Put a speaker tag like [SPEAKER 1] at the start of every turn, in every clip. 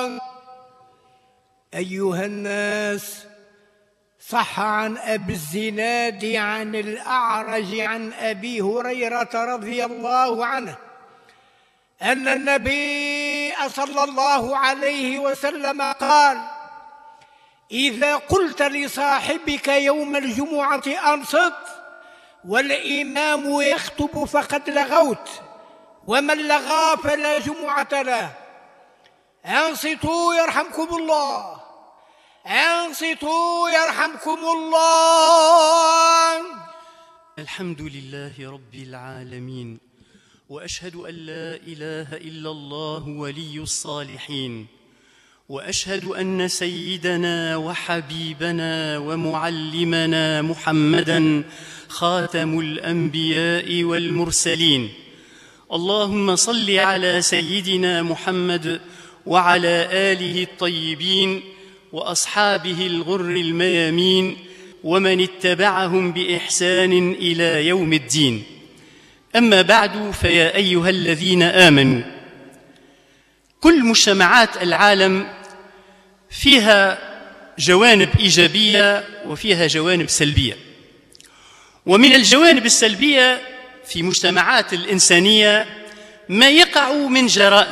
[SPEAKER 1] أيها الناس، صح عن أبي الزناد عن الأعرج عن أبي هريرة رضي الله عنه أن النبي صلى الله عليه وسلم قال: إذا قلت لصاحبك يوم الجمعة أنصت والإمام يخطب فقد لغوت، ومن لغى فلا جمعة له. أنصتوا يرحمكم الله، أنصتوا يرحمكم الله.
[SPEAKER 2] الحمد لله رب العالمين، وأشهد أن لا إله إلا الله ولي الصالحين، وأشهد أن سيدنا وحبيبنا ومعلمنا محمدًا خاتم الأنبياء والمرسلين. اللهم صل على سيدنا محمد وعلى آله الطيبين وأصحابه الغر الميامين ومن اتبعهم بإحسان إلى يوم الدين. أما بعد، فيا أيها الذين آمنوا، كل مجتمعات العالم فيها جوانب إيجابية وفيها جوانب سلبية. ومن الجوانب السلبية في مجتمعات الإنسانية ما يقع من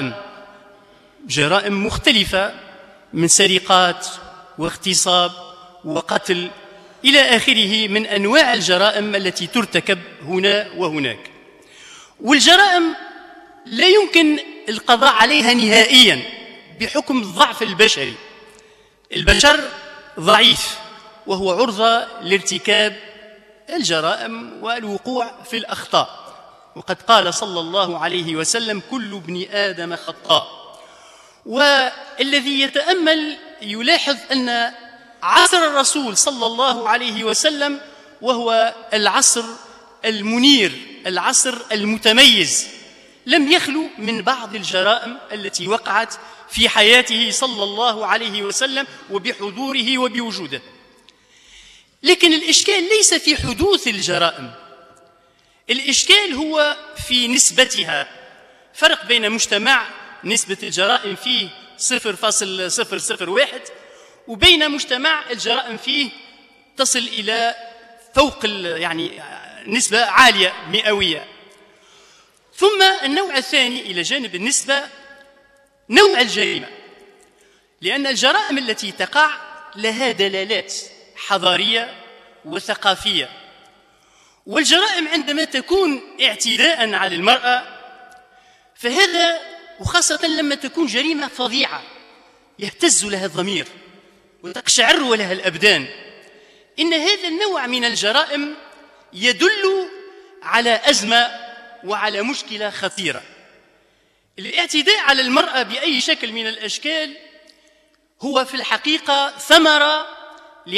[SPEAKER 2] جرائم مختلفة، من سرقات واغتصاب وقتل إلى آخره من أنواع الجرائم التي ترتكب هنا وهناك. والجرائم لا يمكن القضاء عليها نهائيا بحكم الضعف البشري. البشر ضعيف وهو عرضة لارتكاب الجرائم والوقوع في الأخطاء، وقد قال صلى الله عليه وسلم: كل ابن آدم خطاء. والذي يتأمل يلاحظ أن عصر الرسول صلى الله عليه وسلم وهو العصر المنير، العصر المتميز، لم يخلو من بعض الجرائم التي وقعت في حياته صلى الله عليه وسلم وبحضوره وبوجوده. لكن الإشكال ليس في حدوث الجرائم، الإشكال هو في نسبتها. فرق بين مجتمع نسبة الجرائم فيه 0.001 وبين مجتمع الجرائم فيه تصل إلى فوق نسبة عالية مئوية. ثم النوع الثاني إلى جانب النسبة نوع الجريمة، لأن الجرائم التي تقع لها دلالات حضارية وثقافية. والجرائم عندما تكون اعتداء على المرأة فهذا، وخاصة لما تكون جريمة فظيعة يهتز لها الضمير وتقشعر لها الأبدان، إن هذا النوع من الجرائم يدل على أزمة وعلى مشكلة خطيرة. الاعتداء على المرأة بأي شكل من الأشكال هو في الحقيقة ثمرة